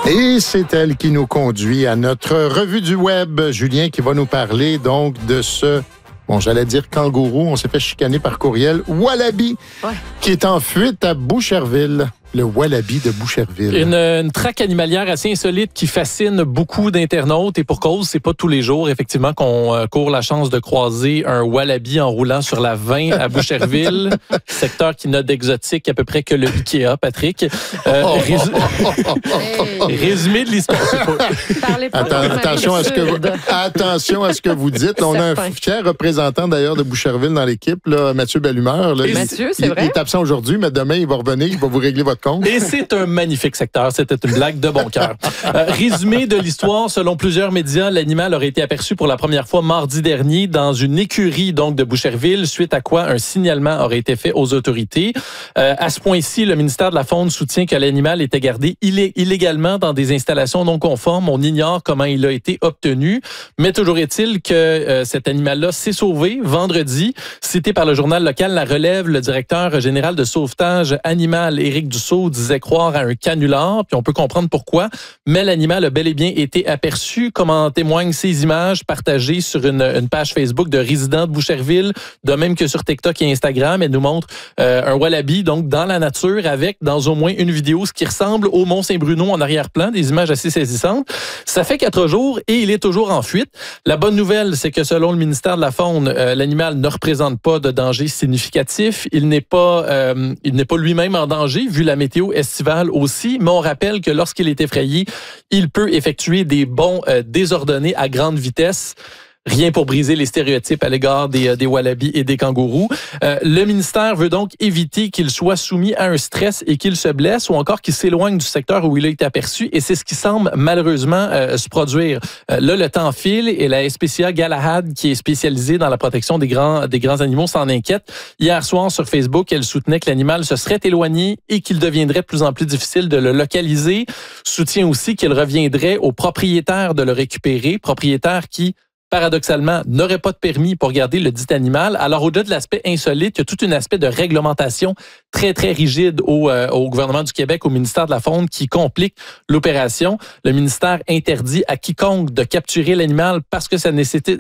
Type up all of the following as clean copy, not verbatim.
Et c'est elle qui nous conduit à notre revue du web. Julien qui va nous parler donc de ce, j'allais dire kangourou, on s'est fait chicaner par courriel, Wallaby, qui est en fuite à Boucherville. Le Wallaby de Boucherville. Une traque animalière assez insolite qui fascine beaucoup d'internautes et pour cause, c'est pas tous les jours effectivement qu'on court la chance de croiser un Wallaby en roulant sur la 20 à Boucherville, secteur qui n'a d'exotique à peu près que le Ikea, Patrick. Résumé de l'histoire. Attention à ce que vous dites. Là, on a un fier représentant d'ailleurs de Boucherville dans l'équipe, là, Mathieu Bellumeur. Là, Mathieu, c'est vrai? Il est absent aujourd'hui, mais demain, il va revenir, il va vous régler votre compte. Et c'est un magnifique secteur. C'était une blague de bon cœur. Résumé de l'histoire, selon plusieurs médias, l'animal aurait été aperçu pour la première fois mardi dernier dans une écurie donc de Boucherville, suite à quoi un signalement aurait été fait aux autorités. À ce point-ci, le ministère de la Faune soutient que l'animal était gardé illégalement dans des installations non conformes. On ignore comment il a été obtenu, mais toujours est-il que cet animal-là s'est sauvé vendredi. Cité par le journal local La Relève, le directeur général de sauvetage animal, Éric Dussault, disait croire à un canular, puis on peut comprendre pourquoi, mais l'animal a bel et bien été aperçu, comme en témoignent ces images partagées sur une page Facebook de résidents de Boucherville, de même que sur TikTok et Instagram. Elle nous montre un wallaby donc dans la nature avec, dans au moins une vidéo, ce qui ressemble au Mont-Saint-Bruno en arrière-plan, des images assez saisissantes. Ça fait 4 jours et il est toujours en fuite. La bonne nouvelle, c'est que selon le ministère de la Faune, l'animal ne représente pas de danger significatif. Il n'est pas lui-même en danger, vu la météo estivale aussi, mais on rappelle que lorsqu'il est effrayé, il peut effectuer des bonds désordonnés à grande vitesse. Rien pour briser les stéréotypes à l'égard des wallabies et des kangourous. Le ministère veut donc éviter qu'il soit soumis à un stress et qu'il se blesse ou encore qu'il s'éloigne du secteur où il a été aperçu et c'est ce qui semble malheureusement se produire. Là, le temps file et la SPCA Galahad, qui est spécialisée dans la protection des grands animaux, s'en inquiète. Hier soir, sur Facebook, elle soutenait que l'animal se serait éloigné et qu'il deviendrait de plus en plus difficile de le localiser. Soutient aussi qu'il reviendrait aux propriétaires de le récupérer, propriétaires qui paradoxalement, n'aurait pas de permis pour garder le dit animal. Alors, au-delà de l'aspect insolite, il y a tout un aspect de réglementation très, très rigide au gouvernement du Québec, au ministère de la Faune, qui complique l'opération. Le ministère interdit à quiconque de capturer l'animal parce que ça nécessite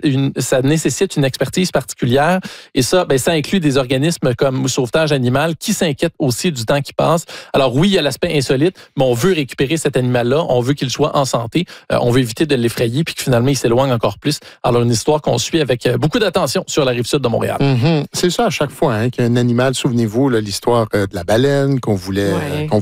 une expertise particulière. Et ça, ça inclut des organismes comme Sauvetage Animal qui s'inquiètent aussi du temps qui passe. Alors oui, il y a l'aspect insolite, mais on veut récupérer cet animal-là, on veut qu'il soit en santé, on veut éviter de l'effrayer puis que finalement, il s'éloigne encore plus. Alors, une histoire qu'on suit avec beaucoup d'attention sur la rive-sud de Montréal. Mm-hmm. C'est ça à chaque fois, qu'il y a un animal. Souvenez-vous, là, l'histoire de la baleine qu'on voulait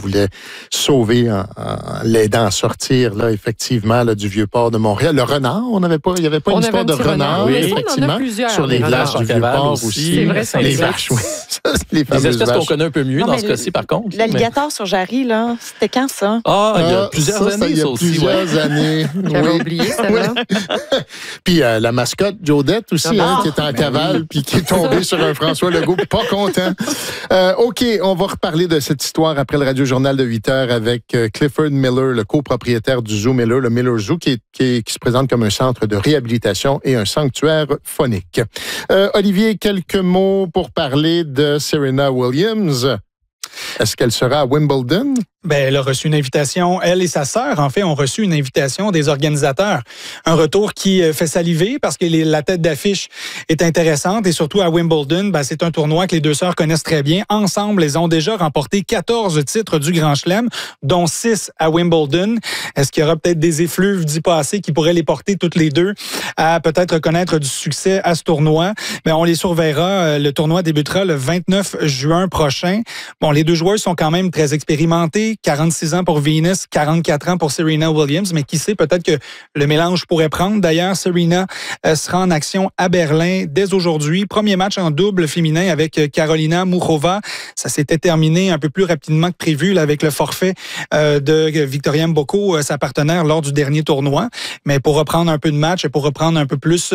sauver en l'aidant à sortir, là, effectivement, là, du Vieux-Port de Montréal. Le renard, il n'y avait pas une histoire de renard, oui, effectivement, sur les vaches du Vieux-Port aussi. C'est vrai, les vaches, oui. Les espèces qu'on connaît un peu mieux dans ce cas-ci, par contre. L'alligator sur Jarry, là, c'était quand, ça? Ah, il y a plusieurs années, ça aussi. Plusieurs années. J'avais oublié, ça, là. Puis la mascotte, Jodette aussi, qui est en cavale, puis qui est tombée sur un François Legault, pas content. OK, on va reparler de cette histoire après le Radio-Journal de 8 heures avec Clifford Miller, le copropriétaire du Zoo Miller, le Miller Zoo, qui se présente comme un centre de réhabilitation et un sanctuaire faunique. Olivier, quelques mots pour parler de Serena Williams. Est-ce qu'elle sera à Wimbledon? Elle a reçu une invitation. Elle et sa sœur, en fait, ont reçu une invitation des organisateurs. Un retour qui fait saliver parce que la tête d'affiche est intéressante et surtout à Wimbledon, c'est un tournoi que les deux sœurs connaissent très bien. Ensemble, elles ont déjà remporté 14 titres du Grand Chelem, dont 6 à Wimbledon. Est-ce qu'il y aura peut-être des effluves d'y passer qui pourraient les porter toutes les deux à peut-être connaître du succès à ce tournoi? On les surveillera. Le tournoi débutera le 29 juin prochain. Les deux joueuses sont quand même très expérimentées. 46 ans pour Venus, 44 ans pour Serena Williams, mais qui sait, peut-être que le mélange pourrait prendre. D'ailleurs, Serena sera en action à Berlin dès aujourd'hui. Premier match en double féminin avec Karolina Muchova. Ça s'était terminé un peu plus rapidement que prévu là, avec le forfait de Victoria Mboko, sa partenaire, lors du dernier tournoi. Mais pour reprendre un peu de match et pour reprendre un peu plus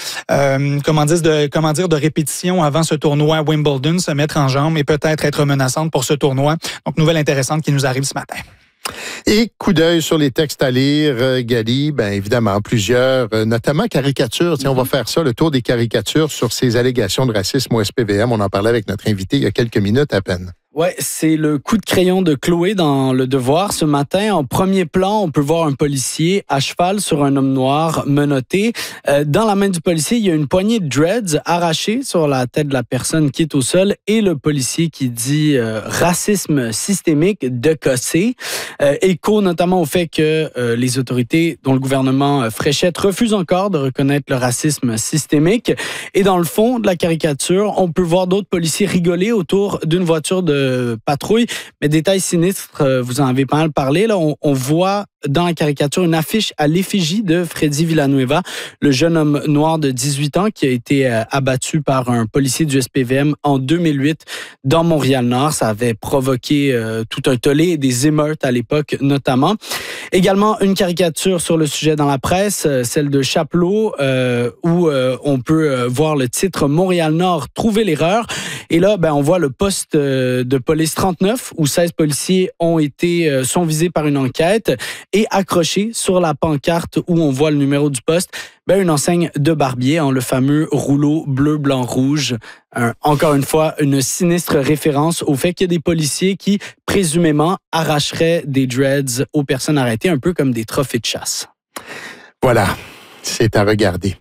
de répétition avant ce tournoi à Wimbledon, se mettre en jambe et peut-être être menaçante pour ce tournoi. Donc, nouvelle intéressante qui nous arrive ce matin. Et coup d'œil sur les textes à lire, Gali, évidemment, plusieurs, notamment caricatures. On va faire ça, le tour des caricatures sur ces allégations de racisme au SPVM. On en parlait avec notre invité il y a quelques minutes à peine. Ouais, c'est le coup de crayon de Chloé dans Le Devoir ce matin. En premier plan, on peut voir un policier à cheval sur un homme noir menotté. Dans la main du policier, il y a une poignée de dreads arrachée sur la tête de la personne qui est au sol et le policier qui dit racisme systémique de Cossé. Écho notamment au fait que les autorités, dont le gouvernement Fréchette, refusent encore de reconnaître le racisme systémique. Et dans le fond de la caricature, on peut voir d'autres policiers rigoler autour d'une voiture de patrouille. Mais détail sinistre, vous en avez pas mal parlé. Là, on voit dans la caricature une affiche à l'effigie de Freddy Villanueva, le jeune homme noir de 18 ans qui a été abattu par un policier du SPVM en 2008 dans Montréal-Nord. Ça avait provoqué tout un tollé et des émeutes à l'époque notamment. Également, une caricature sur le sujet dans la presse, celle de Chapelot, où on peut voir le titre « Montréal-Nord, trouver l'erreur ». Et là, on voit le poste de police 39 où 16 policiers sont visés par une enquête et accrochés sur la pancarte où on voit le numéro du poste, une enseigne de barbier, le fameux rouleau bleu, blanc, rouge. Encore une fois, une sinistre référence au fait qu'il y a des policiers qui, présumément, arracheraient des dreads aux personnes arrêtées, un peu comme des trophées de chasse. Voilà, c'est à regarder.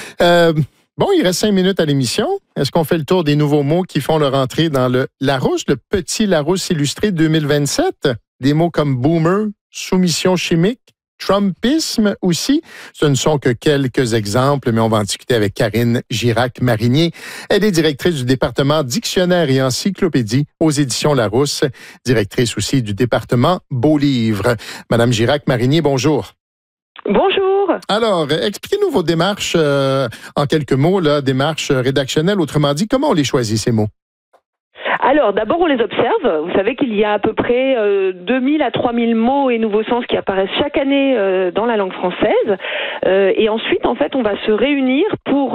Bon, il reste 5 minutes à l'émission. Est-ce qu'on fait le tour des nouveaux mots qui font leur entrée dans le Larousse, le petit Larousse illustré 2027? Des mots comme boomer, soumission chimique, Trumpisme aussi. Ce ne sont que quelques exemples, mais on va en discuter avec Karine Girac-Marinier. Elle est directrice du département Dictionnaire et Encyclopédie aux éditions Larousse, directrice aussi du département Beaux Livres. Madame Girac-Marinier, bonjour. Bonjour. Alors, expliquez-nous vos démarches, en quelques mots, démarches rédactionnelles. Autrement dit, comment on les choisit, ces mots? Alors, d'abord, on les observe. Vous savez qu'il y a à peu près 2000 à 3000 mots et nouveaux sens qui apparaissent chaque année dans la langue française. Et ensuite, en fait, on va se réunir pour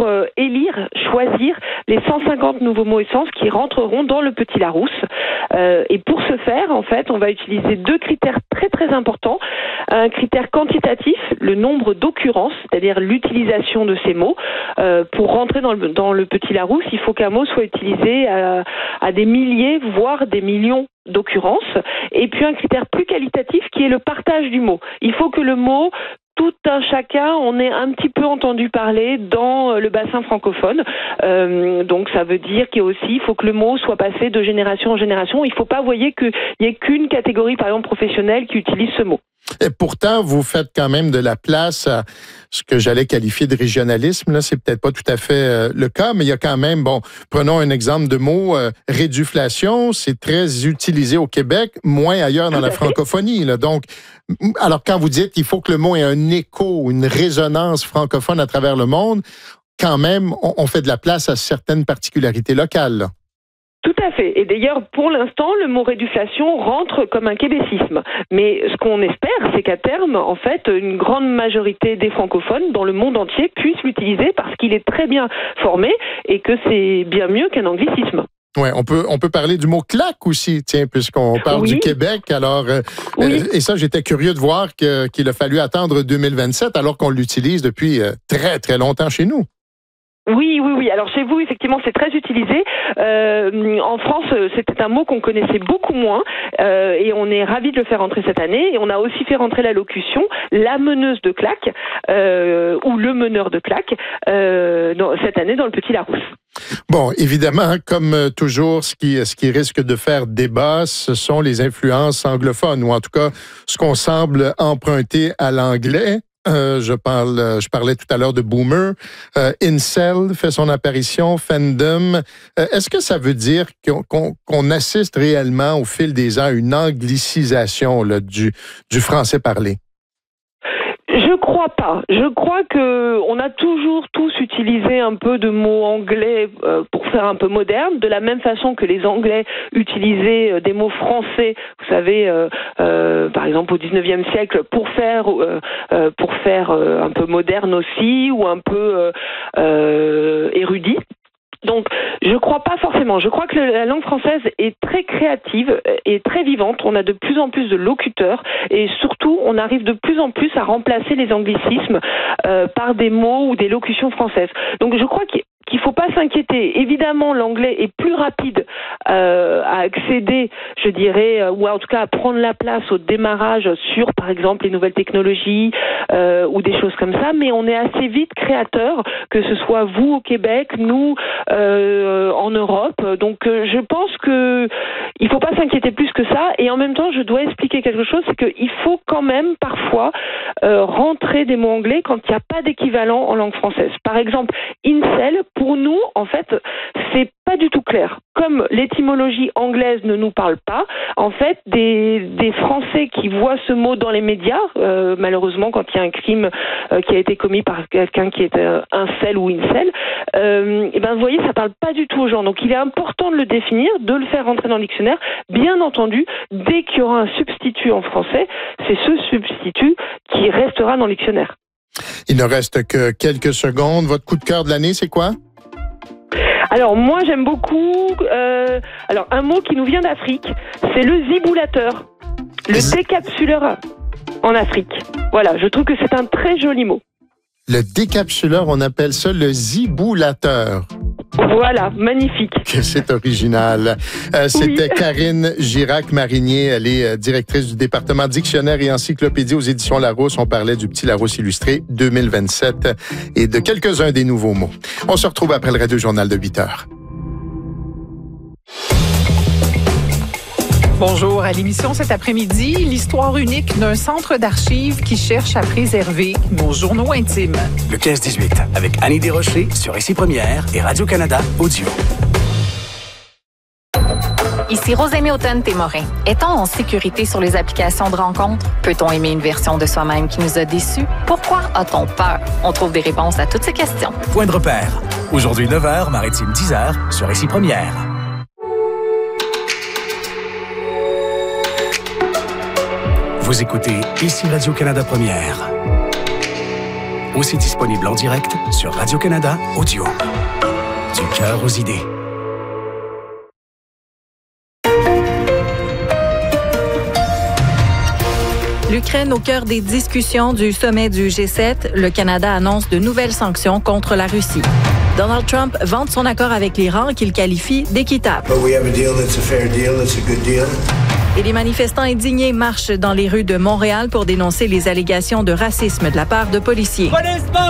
choisir les 150 nouveaux mots et sens qui rentreront dans le petit Larousse. Et pour ce faire, en fait, on va utiliser 2 critères très, très importants. Un critère quantitatif, le nombre d'occurrences, c'est-à-dire l'utilisation de ces mots. Pour rentrer dans le petit Larousse, il faut qu'un mot soit utilisé à des milliers, voire des millions d'occurrences. Et puis un critère plus qualitatif qui est le partage du mot. Il faut que le mot, tout un chacun, on ait un petit peu entendu parler dans le bassin francophone. Donc ça veut dire qu'il faut que le mot soit passé de génération en génération. Il ne faut pas, voyez, qu'il n'y ait qu'une catégorie, par exemple professionnelle, qui utilise ce mot. Et pourtant, vous faites quand même de la place à ce que j'allais qualifier de régionalisme. Là, c'est peut-être pas tout à fait le cas, mais il y a quand même, prenons un exemple de mot, réduflation, c'est très utilisé au Québec, moins ailleurs dans la francophonie. Là. Donc, alors quand vous dites qu'il faut que le mot ait un écho, une résonance francophone à travers le monde, quand même, on fait de la place à certaines particularités locales. Là. Tout à fait. Et d'ailleurs, pour l'instant, le mot réduflation rentre comme un québécisme. Mais ce qu'on espère, c'est qu'à terme, en fait, une grande majorité des francophones dans le monde entier puissent l'utiliser parce qu'il est très bien formé et que c'est bien mieux qu'un anglicisme. Ouais, on peut parler du mot claque aussi, puisqu'on parle du Québec. Alors, et ça, j'étais curieux de voir qu'il a fallu attendre 2027 alors qu'on l'utilise depuis très, très longtemps chez nous. Oui. Alors chez vous, effectivement, c'est très utilisé. En France, c'était un mot qu'on connaissait beaucoup moins et on est ravis de le faire rentrer cette année. Et on a aussi fait rentrer la locution « la meneuse de claque » ou « le meneur de claque » cette année dans le petit Larousse. Bon, évidemment, comme toujours, ce qui risque de faire débat, ce sont les influences anglophones, ou en tout cas, ce qu'on semble emprunter à l'anglais. Je parlais tout à l'heure de boomer. Incel fait son apparition, fandom. Est-ce que ça veut dire qu'on assiste réellement au fil des ans à une anglicisation du français parlé? Je crois pas. Je crois que on a toujours tous utilisé un peu de mots anglais pour faire un peu moderne, de la même façon que les Anglais utilisaient des mots français, vous savez, par exemple au 19e siècle, pour faire un peu moderne aussi, ou un peu érudit. Donc, je crois pas forcément. Je crois que la langue française est très créative et très vivante. On a de plus en plus de locuteurs et surtout, on arrive de plus en plus à remplacer les anglicismes par des mots ou des locutions françaises. Donc, je crois qu'il qu'il faut pas s'inquiéter. Évidemment, l'anglais est plus rapide à accéder, je dirais, ou en tout cas à prendre la place au démarrage sur, par exemple, les nouvelles technologies ou des choses comme ça, mais on est assez vite créateurs, que ce soit vous au Québec, nous en Europe. Donc, je pense que il faut pas s'inquiéter plus que ça. Et en même temps, je dois expliquer quelque chose, c'est qu'il faut quand même parfois rentrer des mots anglais quand il n'y a pas d'équivalent en langue française. Par exemple, incel, pour nous, en fait, c'est pas du tout clair. Comme l'étymologie anglaise ne nous parle pas, en fait, des Français qui voient ce mot dans les médias, malheureusement, quand il y a un crime qui a été commis par quelqu'un qui est incel ou incel, et ben, vous voyez, ça parle pas du tout aux gens. Donc, il est important de le définir, de le faire rentrer dans le dictionnaire. Bien entendu, dès qu'il y aura un substitut en français, c'est ce substitut qui restera dans le dictionnaire. Il ne reste que quelques secondes. Votre coup de cœur de l'année, c'est quoi? Alors, moi, j'aime beaucoup un mot qui nous vient d'Afrique, c'est le ziboulateur, le décapsuleur en Afrique. Voilà, je trouve que c'est un très joli mot. Le décapsuleur, on appelle ça le ziboulateur. Voilà, magnifique. Que c'est original. C'était Karine Girac-Marinier. Elle est directrice du département dictionnaire et encyclopédie aux éditions Larousse. On parlait du Petit Larousse illustré 2027 et de quelques-uns des nouveaux mots. On se retrouve après le Radio Journal de 8 heures. Bonjour à l'émission cet après-midi, l'histoire unique d'un centre d'archives qui cherche à préserver nos journaux intimes. Le 15-18 avec Annie Desrochers sur Ici Première et Radio-Canada Audio. Ici Rosemée Automne-Témorin. Est-on en sécurité sur les applications de rencontres? Peut-on aimer une version de soi-même qui nous a déçus? Pourquoi a-t-on peur? On trouve des réponses à toutes ces questions. Point de repère. Aujourd'hui 9h, Maritime 10h sur Ici Première. Vous écoutez Ici Radio-Canada Première. Aussi disponible en direct sur Radio-Canada Audio. Du cœur aux idées. L'Ukraine au cœur des discussions du sommet du G7. Le Canada annonce de nouvelles sanctions contre la Russie. Donald Trump vante son accord avec l'Iran qu'il qualifie d'équitable. Et les manifestants indignés marchent dans les rues de Montréal pour dénoncer les allégations de racisme de la part de policiers.